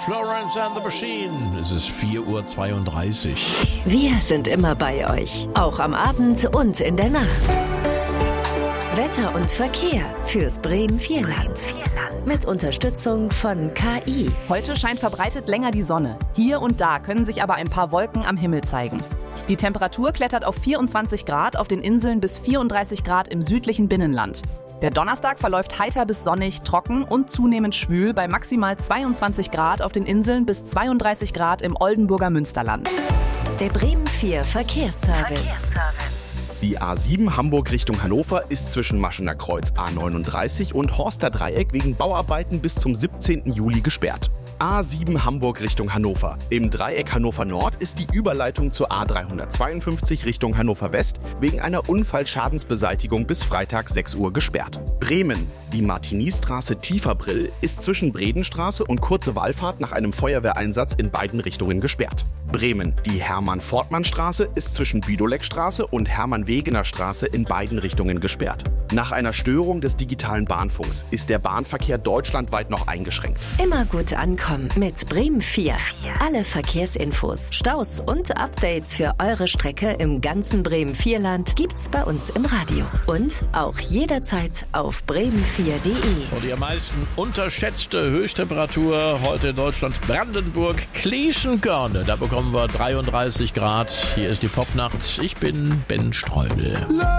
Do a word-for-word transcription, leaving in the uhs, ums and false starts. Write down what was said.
Florence and the Machine. Es ist vier Uhr zweiunddreißig. Wir sind immer bei euch, auch am Abend und in der Nacht. Wetter und Verkehr fürs Bremen-Vierland. Mit Unterstützung von K I. Heute scheint verbreitet länger die Sonne. Hier und da können sich aber ein paar Wolken am Himmel zeigen. Die Temperatur klettert auf vierundzwanzig Grad auf den Inseln bis vierunddreißig Grad im südlichen Binnenland. Der Donnerstag verläuft heiter bis sonnig, trocken und zunehmend schwül bei maximal zweiundzwanzig Grad auf den Inseln bis zweiunddreißig Grad im Oldenburger Münsterland. Der Bremen vier Verkehrsservice. Die A sieben Hamburg Richtung Hannover ist zwischen Maschener Kreuz A neununddreißig und Horster Dreieck wegen Bauarbeiten bis zum siebzehnten Juli gesperrt. A sieben Hamburg Richtung Hannover. Im Dreieck Hannover Nord ist die Überleitung zur A dreihundertzweiundfünfzig Richtung Hannover West wegen einer Unfallschadensbeseitigung bis Freitag sechs Uhr gesperrt. Bremen. Die Martigny-Straße Tieferbrill ist zwischen Bredenstraße und Kurze Wallfahrt nach einem Feuerwehreinsatz in beiden Richtungen gesperrt. Bremen. Die Hermann-Fortmann-Straße ist zwischen Büdoleckstraße und Hermann-Wegener-Straße in beiden Richtungen gesperrt. Nach einer Störung des digitalen Bahnfunks ist der Bahnverkehr deutschlandweit noch eingeschränkt. Immer gut ankommen mit Bremen vier. Alle Verkehrsinfos, Staus und Updates für eure Strecke im ganzen Bremen-Vierland gibt's bei uns im Radio. Und auch jederzeit auf bremen vier punkt de. Und die am meisten unterschätzte Höchsttemperatur heute in Deutschland Brandenburg, Kließen-Körne. Da bekommen wir dreiunddreißig Grad. Hier ist die Popnacht. Ich bin Ben Streubel.